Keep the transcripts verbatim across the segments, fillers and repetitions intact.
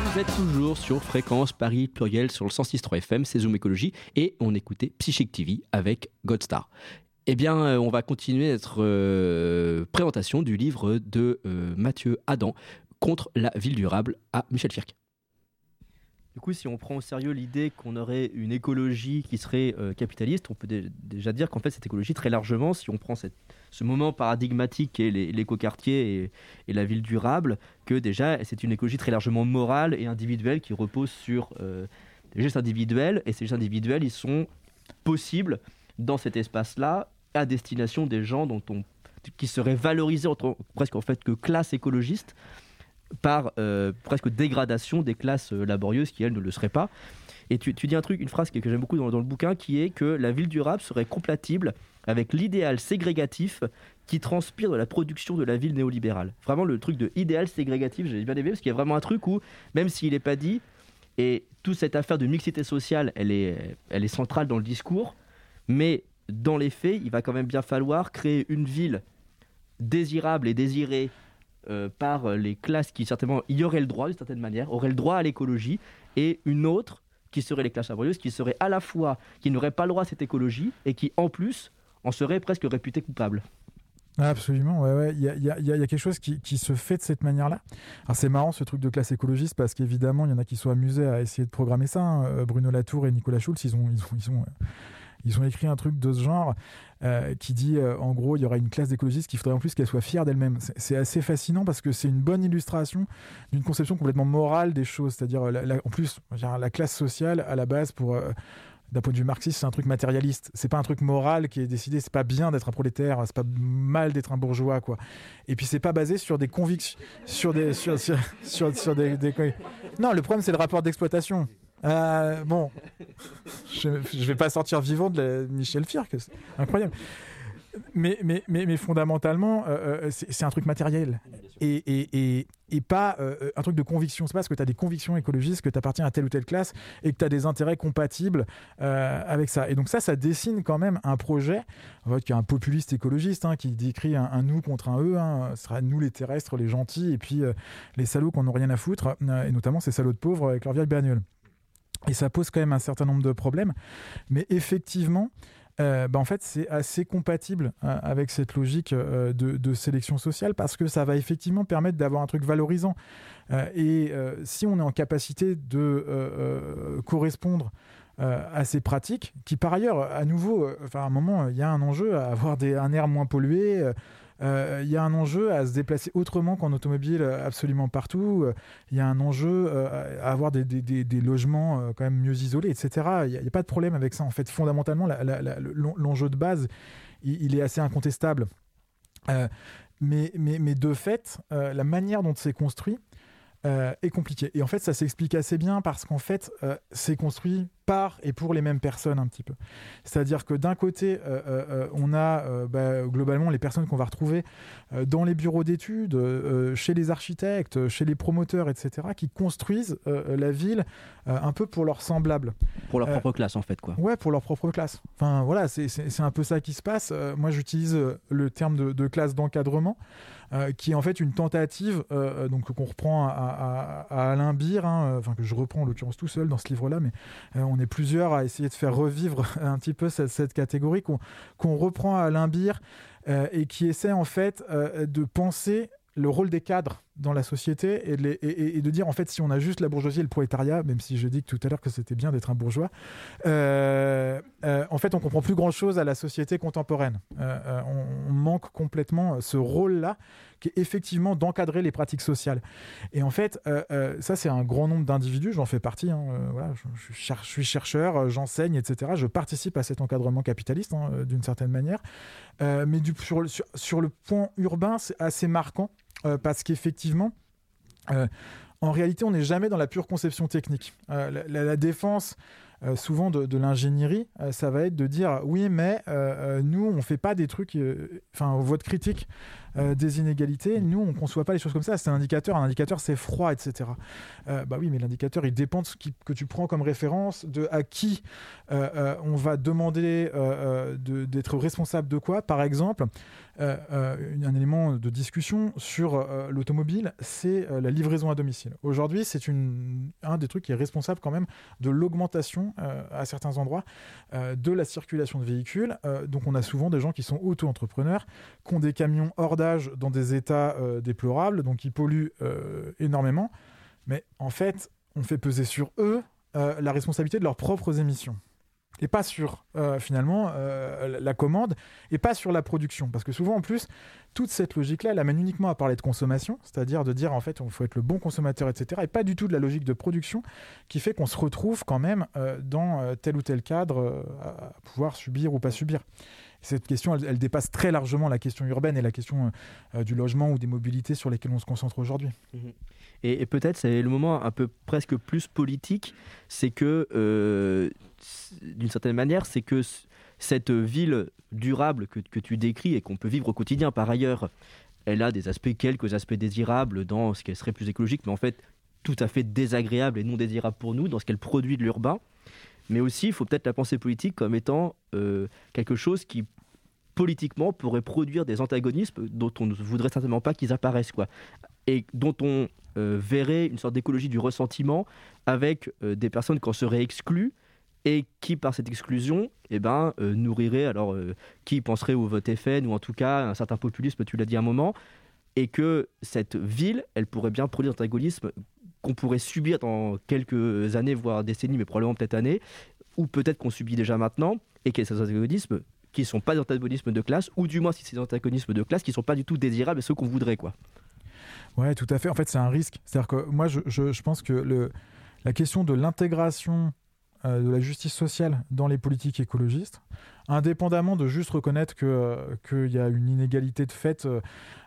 Vous êtes toujours sur Fréquence Paris Pluriel sur le cent six virgule trois F M, c'est Zoom Écologie, et on écoutait Psychic T V avec Godstar. Eh bien, euh, on va continuer notre euh, présentation du livre de euh, Mathieu Adam, Contre la ville durable, à Michel Firck. Du coup, si on prend au sérieux l'idée qu'on aurait une écologie qui serait euh, capitaliste, on peut dé- déjà dire qu'en fait, cette écologie, très largement, si on prend cette, ce moment paradigmatique qu'est les, l'écoquartier et, et la ville durable, que déjà, c'est une écologie très largement morale et individuelle qui repose sur euh, des gestes individuels, et ces gestes individuels, ils sont possibles dans cet espace-là, à destination des gens dont on, qui seraient valorisés en tant, presque en fait que classe écologiste, par euh, presque dégradation des classes euh, laborieuses qui, elles, ne le seraient pas. Et tu, tu dis un truc, une phrase que, que j'aime beaucoup dans, dans le bouquin, qui est que la ville durable serait compatible avec l'idéal ségrégatif qui transpire de la production de la ville néolibérale. Vraiment, le truc de idéal ségrégatif, j'ai bien aimé, parce qu'il y a vraiment un truc où, même s'il n'est pas dit, et toute cette affaire de mixité sociale, elle est, elle est centrale dans le discours, mais dans les faits, il va quand même bien falloir créer une ville désirable et désirée Euh, par les classes qui certainement y auraient le droit d'une certaine manière, auraient le droit à l'écologie, et une autre qui serait les classes laborieuses, qui seraient à la fois, qui n'auraient pas le droit à cette écologie et qui en plus en seraient presque réputées coupables. Absolument, ouais, ouais. Il y a, il y a, il y a quelque chose qui, qui se fait de cette manière-là. Alors c'est marrant ce truc de classe écologiste parce qu'évidemment il y en a qui sont amusés à essayer de programmer ça. Hein. Bruno Latour et Nicolas Schulz, ils ont, ils ont, ils ont, ils ont écrit un truc de ce genre euh, qui dit euh, en gros il y aura une classe d'écologistes qu'il faudrait en plus qu'elle soit fière d'elle-même. C'est, c'est assez fascinant parce que c'est une bonne illustration d'une conception complètement morale des choses. C'est-à-dire la, la, en plus la classe sociale à la base pour euh, d'un point de vue marxiste, c'est un truc matérialiste. C'est pas un truc moral qui est décidé. C'est pas bien d'être un prolétaire. C'est pas mal d'être un bourgeois, quoi. Et puis c'est pas basé sur des convictions, sur des, sur, sur, sur, sur des, des. Non, le problème c'est le rapport d'exploitation. Euh, bon, je, je vais pas sortir vivant de la Michel Firck. C'est incroyable. Mais, mais, mais, mais fondamentalement, euh, c'est, c'est un truc matériel et, et, et, et pas euh, un truc de conviction. C'est pas parce que tu as des convictions écologistes que tu appartiens à telle ou telle classe et que tu as des intérêts compatibles euh, avec ça. Et donc ça, ça dessine quand même un projet en fait, qui est un populiste écologiste hein, qui décrit un, un nous contre un eux. Hein. Ce sera nous les terrestres, les gentils et puis euh, les salauds qu'on n'a rien à foutre, euh, et notamment ces salauds de pauvres avec leur vieille bagnole. Et ça pose quand même un certain nombre de problèmes. Mais effectivement, Euh, bah en fait, c'est assez compatible euh, avec cette logique euh, de, de sélection sociale parce que ça va effectivement permettre d'avoir un truc valorisant. Euh, et euh, si on est en capacité de euh, euh, correspondre euh, à ces pratiques, qui par ailleurs, à nouveau, euh, enfin, à un moment, il y a un enjeu à avoir des, un air moins pollué. Euh, Il euh, y a un enjeu à se déplacer autrement qu'en automobile absolument partout. Il euh, y a un enjeu euh, à avoir des, des, des, des logements euh, quand même mieux isolés, et cetera. Il n'y a, a pas de problème avec ça. En fait, fondamentalement, la, la, la, l'enjeu de base, il, il est assez incontestable. Euh, mais, mais, mais de fait, euh, la manière dont c'est construit euh, est compliquée. Et en fait, ça s'explique assez bien parce qu'en fait, euh, c'est construit par et pour les mêmes personnes un petit peu. C'est-à-dire que d'un côté, euh, euh, on a euh, bah, globalement les personnes qu'on va retrouver euh, dans les bureaux d'études, euh, chez les architectes, chez les promoteurs, et cetera, qui construisent euh, la ville euh, un peu pour leurs semblables. Pour leur euh, propre classe, en fait, quoi. Ouais, pour leur propre classe. Enfin, voilà, c'est, c'est, c'est un peu ça qui se passe. Euh, moi, j'utilise le terme de, de classe d'encadrement, euh, qui est en fait une tentative, euh, donc qu'on reprend à, à, à Alain Bir, hein, enfin que je reprends en l'occurrence tout seul dans ce livre-là, mais euh, on est plusieurs à essayer de faire revivre un petit peu cette, cette catégorie qu'on, qu'on reprend à Alain Bir euh, et qui essaie en fait euh, de penser le rôle des cadres dans la société et de, les, et, et de dire en fait si on a juste la bourgeoisie et le prolétariat, même si je dis tout à l'heure que c'était bien d'être un bourgeois, euh, euh, en fait on comprend plus grand chose à la société contemporaine. Euh, euh, on, on manque complètement ce rôle-là qui est effectivement d'encadrer les pratiques sociales. Et en fait, euh, euh, ça c'est un grand nombre d'individus, j'en fais partie, hein, euh, voilà, je, je, suis cher- je suis chercheur, j'enseigne, et cetera. Je participe à cet encadrement capitaliste hein, d'une certaine manière. Euh, mais du, sur, le, sur, sur le point urbain, c'est assez marquant euh, parce qu'effectivement, euh, en réalité, on n'est jamais dans la pure conception technique. Euh, la, la, la défense euh, souvent de, de l'ingénierie, euh, ça va être de dire oui, mais euh, euh, nous, on ne fait pas des trucs. Enfin, euh, votre critique euh, des inégalités, nous, on ne conçoit pas les choses comme ça. C'est un indicateur. Un indicateur, c'est froid, et cetera. Euh, bah oui, mais l'indicateur, il dépend de ce qui, que tu prends comme référence, de à qui euh, euh, on va demander euh, de, d'être responsable de quoi. Par exemple, euh, euh, un élément de discussion sur euh, l'automobile, c'est euh, la livraison à domicile. Aujourd'hui, c'est une, un des trucs qui est responsable quand même de l'augmentation euh, à certains endroits euh, de la circulation de véhicules. Euh, donc on a souvent des gens qui sont auto-entrepreneurs, qui ont des camions hors d'âge dans des états euh, déplorables, donc qui polluent euh, énormément. Mais en fait, on fait peser sur eux euh, la responsabilité de leurs propres émissions. Et pas sur, euh, finalement, euh, la commande, et pas sur la production. Parce que souvent, en plus, toute cette logique-là, elle amène uniquement à parler de consommation, c'est-à-dire de dire, en fait, il faut être le bon consommateur, et cetera, et pas du tout de la logique de production, qui fait qu'on se retrouve quand même euh, dans euh, tel ou tel cadre euh, à pouvoir subir ou pas subir. Cette question, elle, elle dépasse très largement la question urbaine et la question euh, du logement ou des mobilités sur lesquelles on se concentre aujourd'hui. Mmh. Et, et peut-être, c'est le moment un peu presque plus politique, c'est que, euh, d'une certaine manière, c'est que c- cette ville durable que, que tu décris et qu'on peut vivre au quotidien par ailleurs, elle a des aspects, quelques aspects désirables dans ce qu'elle serait plus écologique, mais en fait tout à fait désagréable et non désirable pour nous dans ce qu'elle produit de l'urbain. Mais aussi, il faut peut-être la pensée politique comme étant euh, quelque chose qui, politiquement, pourrait produire des antagonismes dont on ne voudrait certainement pas qu'ils apparaissent, quoi. Et dont on euh, verrait une sorte d'écologie du ressentiment avec euh, des personnes qui en seraient exclues et qui, par cette exclusion, eh ben, euh, nourriraient, alors, euh, qui penserait au vote F N ou en tout cas un certain populisme, tu l'as dit à un moment, et que cette ville, elle pourrait bien produire des antagonismes qu'on pourrait subir dans quelques années, voire décennies, mais probablement peut-être années, ou peut-être qu'on subit déjà maintenant, et qu'il y a ces antagonismes qui ne sont pas des antagonismes de classe, ou du moins si c'est des antagonismes de classe qui ne sont pas du tout désirables et ceux qu'on voudrait, quoi. Ouais, tout à fait. En fait, c'est un risque. C'est-à-dire que moi, je, je, je pense que le, la question de l'intégration euh, de la justice sociale dans les politiques écologistes, indépendamment de juste reconnaître que, euh, qu'il y a une inégalité de fait euh,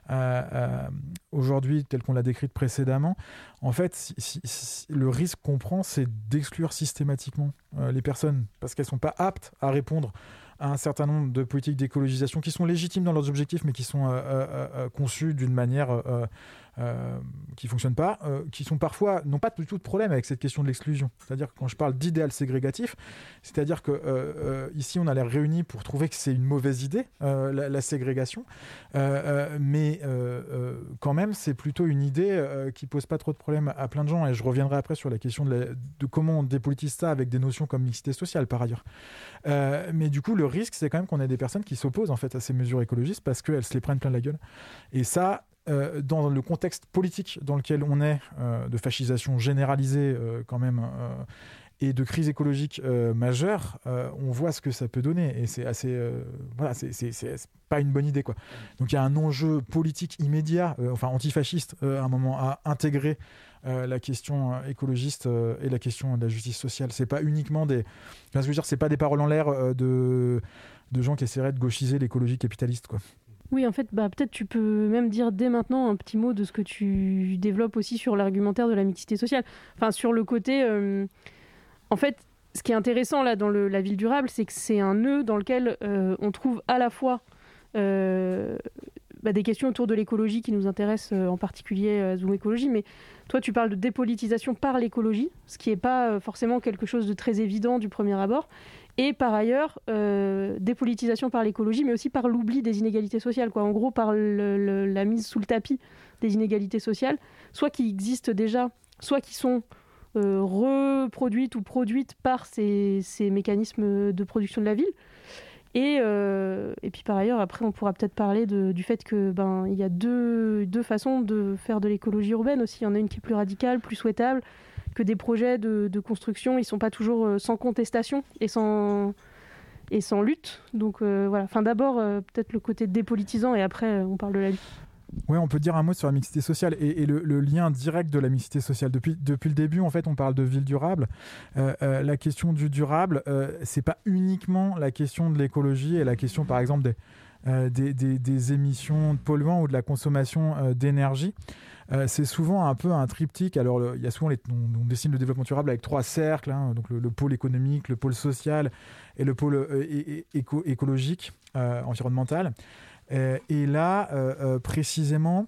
euh, aujourd'hui, telle qu'on l'a décrite précédemment, en fait, si, si, si, le risque qu'on prend, c'est d'exclure systématiquement euh, les personnes parce qu'elles ne sont pas aptes à répondre à un certain nombre de politiques d'écologisation qui sont légitimes dans leurs objectifs, mais qui sont euh, euh, euh, conçues d'une manière euh, euh, qui ne fonctionne pas, euh, qui sont parfois, n'ont pas du tout de problème avec cette question de l'exclusion. C'est-à-dire que quand je parle d'idéal ségrégatif, c'est-à-dire que euh, euh, ici on a l'air réunis pour trouver que c'est une mauvaise idée, euh, la, la ségrégation, euh, euh, mais euh, euh, quand même c'est plutôt une idée euh, qui pose pas trop de problèmes à plein de gens, et je reviendrai après sur la question de, la, de comment on dépolitise ça avec des notions comme mixité sociale par ailleurs. Euh, mais du coup le risque c'est quand même qu'on ait des personnes qui s'opposent en fait à ces mesures écologistes parce qu'elles se les prennent plein la gueule, et ça Euh, dans le contexte politique dans lequel on est, euh, de fascisation généralisée euh, quand même, euh, et de crise écologique euh, majeure, euh, on voit ce que ça peut donner, et c'est assez, euh, voilà, c'est, c'est, c'est, c'est pas une bonne idée, quoi. Donc il y a un enjeu politique immédiat, euh, enfin antifasciste, euh, à un moment, à intégrer euh, la question euh, écologiste euh, et la question de la justice sociale. C'est pas uniquement des, enfin, ce que je veux dire, c'est pas des paroles en l'air euh, de de gens qui essaieraient de gauchiser l'écologie capitaliste, quoi. Oui, en fait, bah, peut-être tu peux même dire dès maintenant un petit mot de ce que tu développes aussi sur l'argumentaire de la mixité sociale. Enfin, sur le côté... Euh, en fait, ce qui est intéressant là dans le, la ville durable, c'est que c'est un nœud dans lequel euh, on trouve à la fois euh, bah, des questions autour de l'écologie qui nous intéressent euh, en particulier à Zoom Écologie, mais toi, tu parles de dépolitisation par l'écologie, ce qui n'est pas euh, forcément quelque chose de très évident du premier abord. Et par ailleurs, euh, dépolitisation par l'écologie, mais aussi par l'oubli des inégalités sociales, quoi. En gros, par le, le, la mise sous le tapis des inégalités sociales, soit qui existent déjà, soit qui sont euh, reproduites ou produites par ces, ces mécanismes de production de la ville. Et, euh, et puis par ailleurs, après, on pourra peut-être parler de, du fait que ben, il y a deux, deux façons de faire de l'écologie urbaine aussi. Il y en a une qui est plus radicale, plus souhaitable, que des projets de, de construction, ils ne sont pas toujours euh, sans contestation et sans, et sans lutte. Donc euh, voilà, enfin, d'abord euh, peut-être le côté dépolitisant, et après euh, on parle de la lutte. Oui, on peut dire un mot sur la mixité sociale et, et le, le lien direct de la mixité sociale. Depuis, depuis le début, en fait, on parle de ville durable. Euh, euh, la question du durable, euh, c'est pas uniquement la question de l'écologie et la question, par exemple, des, euh, des, des, des émissions de polluants ou de la consommation euh, d'énergie. euh, c'est souvent un peu un triptyque. Alors, le, il y a souvent, les, on, on dessine le développement durable avec trois cercles, hein, donc le, le pôle économique, le pôle social et le pôle euh, é- éco- écologique, euh, environnemental. Euh, et là, euh, euh, précisément,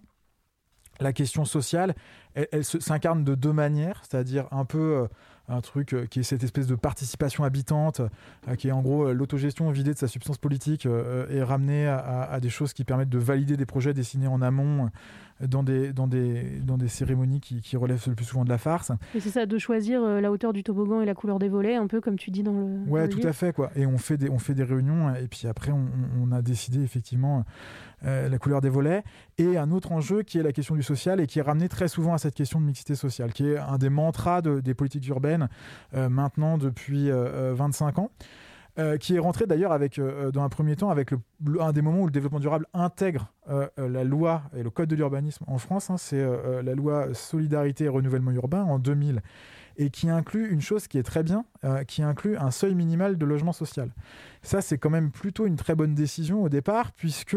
la question sociale, elle, elle se, s'incarne de deux manières, c'est-à-dire un peu euh, un truc euh, qui est cette espèce de participation habitante, euh, qui est en gros euh, l'autogestion vidée de sa substance politique euh, et ramenée à, à, à des choses qui permettent de valider des projets dessinés en amont euh, dans, des, dans, des, dans des cérémonies qui, qui relèvent le plus souvent de la farce. Et c'est ça, de choisir euh, la hauteur du toboggan et la couleur des volets, un peu comme tu dis dans le Ouais, dans le tout livre. à fait, quoi. Et on fait des, on fait des réunions, et puis après, on, on a décidé effectivement euh, la couleur des volets. Et un autre enjeu qui est la question du social et qui est ramené très souvent à cette question de mixité sociale, qui est un des mantras de, des politiques urbaines euh, maintenant depuis euh, vingt-cinq ans. Euh, qui est rentré d'ailleurs avec, euh, dans un premier temps avec le, le, un des moments où le développement durable intègre euh, euh, la loi et le code de l'urbanisme en France, hein, c'est euh, la loi Solidarité et Renouvellement Urbain en deux mille, et qui inclut une chose qui est très bien, euh, qui inclut un seuil minimal de logement social. Ça, c'est quand même plutôt une très bonne décision au départ, puisque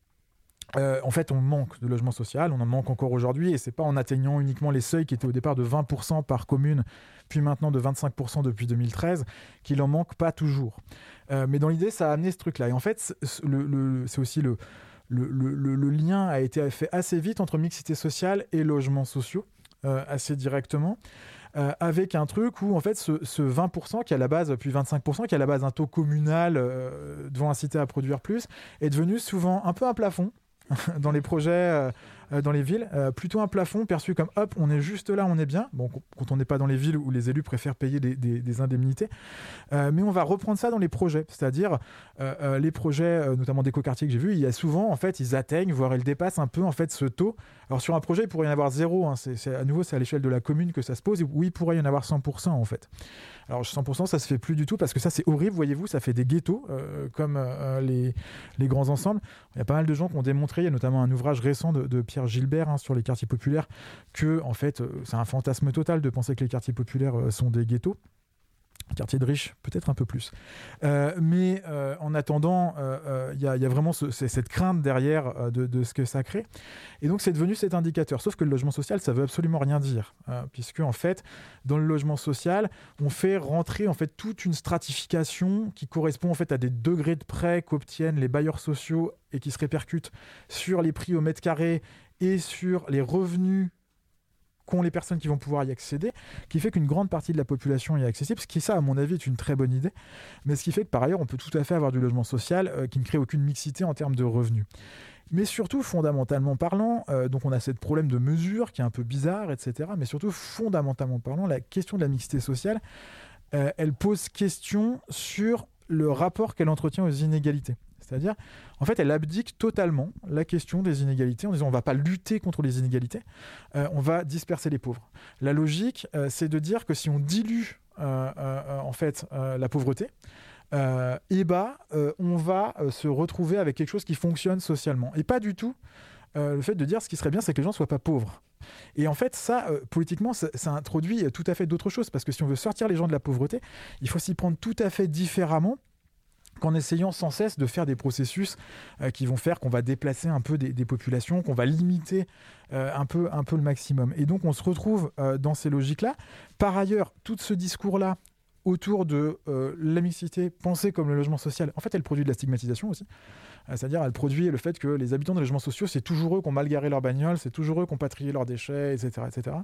Euh, en fait, on manque de logement social, on en manque encore aujourd'hui, et c'est pas en atteignant uniquement les seuils qui étaient au départ de vingt pour cent par commune, puis maintenant de vingt-cinq pour cent depuis deux mille treize, qu'il en manque pas toujours. Euh, mais dans l'idée, ça a amené ce truc-là. Et en fait, c'est, le, le, c'est aussi le, le, le, le lien a été fait assez vite entre mixité sociale et logements sociaux, euh, assez directement. Euh, avec un truc où en fait ce, ce vingt pour cent qui est à la base, puis vingt-cinq pour cent qui est à la base un taux communal euh, devant inciter à produire plus, est devenu souvent un peu un plafond dans les projets, euh, euh, dans les villes, euh, plutôt un plafond perçu comme hop, on est juste là, on est bien. Bon, quand on n'est pas dans les villes où les élus préfèrent payer des, des, des indemnités, euh, mais on va reprendre ça dans les projets, c'est-à-dire euh, euh, les projets, euh, notamment d'écoquartiers que j'ai vus, il y a souvent en fait, ils atteignent, voire ils dépassent un peu en fait ce taux. Alors sur un projet, il pourrait y en avoir zéro. Hein, c'est, c'est, à nouveau, c'est à l'échelle de la commune que ça se pose. Oui, il pourrait y en avoir cent pour cent en fait. Alors cent pour cent, ça se fait plus du tout parce que ça c'est horrible, voyez-vous, ça fait des ghettos euh, comme euh, les, les grands ensembles. Il y a pas mal de gens qui ont démontré, il y a notamment un ouvrage récent de, de Pierre Gilbert hein, sur les quartiers populaires, que en fait euh, c'est un fantasme total de penser que les quartiers populaires euh, sont des ghettos. Quartier de riches, peut-être un peu plus. Euh, mais euh, en attendant, il euh, euh, y, y a vraiment ce, cette crainte derrière euh, de, de ce que ça crée. Et donc, c'est devenu cet indicateur. Sauf que le logement social, ça veut absolument rien dire. Euh, puisque, en fait, dans le logement social, on fait rentrer en fait, toute une stratification qui correspond en fait, à des degrés de prêt qu'obtiennent les bailleurs sociaux et qui se répercutent sur les prix au mètre carré et sur les revenus qu'ont les personnes qui vont pouvoir y accéder, qui fait qu'une grande partie de la population y est accessible, ce qui, ça, à mon avis, est une très bonne idée, mais ce qui fait que, par ailleurs, on peut tout à fait avoir du logement social euh, qui ne crée aucune mixité en termes de revenus. Mais surtout, fondamentalement parlant, euh, donc on a ce problème de mesure qui est un peu bizarre, et cetera, mais surtout, fondamentalement parlant, la question de la mixité sociale, euh, elle pose question sur le rapport qu'elle entretient aux inégalités. C'est-à-dire, en fait, elle abdique totalement la question des inégalités en disant on ne va pas lutter contre les inégalités, euh, on va disperser les pauvres. La logique, euh, c'est de dire que si on dilue euh, euh, en fait, euh, la pauvreté, euh, et bah, euh, on va euh, se retrouver avec quelque chose qui fonctionne socialement. Et pas du tout euh, le fait de dire ce qui serait bien, c'est que les gens ne soient pas pauvres. Et en fait, ça, euh, politiquement, ça, ça introduit tout à fait d'autres choses, parce que si on veut sortir les gens de la pauvreté, il faut s'y prendre tout à fait différemment qu'en essayant sans cesse de faire des processus euh, qui vont faire qu'on va déplacer un peu des, des populations, qu'on va limiter euh, un, peu, un peu le maximum. Et donc, on se retrouve euh, dans ces logiques-là. Par ailleurs, tout ce discours-là autour de euh, la mixité pensée comme le logement social, en fait, elle produit de la stigmatisation aussi. Euh, c'est-à-dire, elle produit le fait que les habitants des logements sociaux, c'est toujours eux qui ont mal garé leur bagnole, c'est toujours eux qui ont pas trié leurs déchets, et cetera et cetera.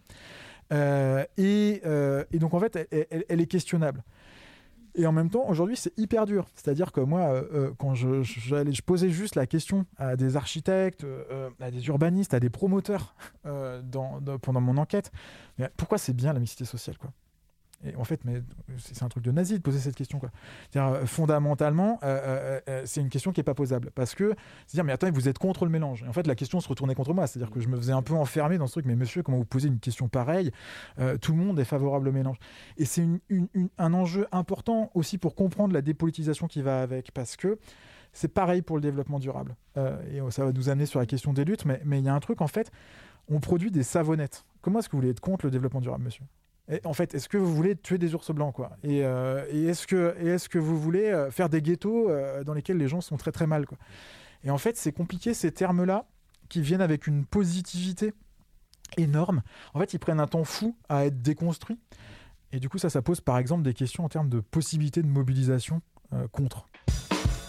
Euh, et, euh, et donc, en fait, elle, elle, elle est questionnable. Et en même temps, aujourd'hui, c'est hyper dur. C'est-à-dire que moi, euh, quand je, je, je posais juste la question à des architectes, euh, à des urbanistes, à des promoteurs euh, dans, dans, pendant mon enquête, mais pourquoi c'est bien la mixité sociale, quoi ? Et en fait, mais c'est un truc de nazi de poser cette question, quoi. C'est-à-dire, euh, fondamentalement, euh, euh, c'est une question qui n'est pas posable. Parce que, c'est-à-dire, mais attends, vous êtes contre le mélange. Et en fait, la question se retournait contre moi. C'est-à-dire que je me faisais un peu enfermer dans ce truc. Mais monsieur, comment vous posez une question pareille ? euh, Tout le monde est favorable au mélange. Et c'est une, une, une, un enjeu important aussi pour comprendre la dépolitisation qui va avec. Parce que c'est pareil pour le développement durable. Euh, et ça va nous amener sur la question des luttes. Mais il y a un truc, en fait, on produit des savonnettes. Comment est-ce que vous voulez être contre le développement durable, monsieur ? Et en fait, est-ce que vous voulez tuer des ours blancs, quoi ? Et, euh, et, est-ce que, et est-ce que vous voulez euh, faire des ghettos euh, dans lesquels les gens sont très très mal, quoi ? Et en fait, c'est compliqué ces termes-là qui viennent avec une positivité énormes, en fait, ils prennent un temps fou à être déconstruits. Et du coup, ça, ça pose par exemple des questions en termes de possibilité de mobilisation euh, contre.